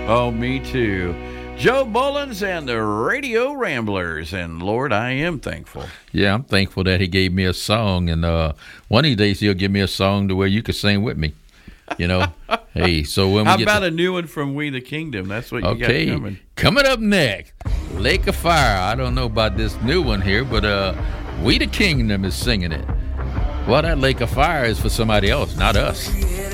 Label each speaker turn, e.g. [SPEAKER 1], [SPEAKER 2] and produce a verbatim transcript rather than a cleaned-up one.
[SPEAKER 1] Oh, me too. Joe Mullins and the Radio Ramblers, and Lord, I am thankful.
[SPEAKER 2] Yeah, I'm thankful that he gave me a song, and uh, one of these days he'll give me a song to where you can sing with me. You know, hey. So when we
[SPEAKER 1] how
[SPEAKER 2] get
[SPEAKER 1] about
[SPEAKER 2] to,
[SPEAKER 1] a new one from We the Kingdom? That's what you
[SPEAKER 2] okay,
[SPEAKER 1] got coming.
[SPEAKER 2] Coming up next, Lake of Fire. I don't know about this new one here, but uh, We the Kingdom is singing it. Well, that Lake of Fire is for somebody else, not us.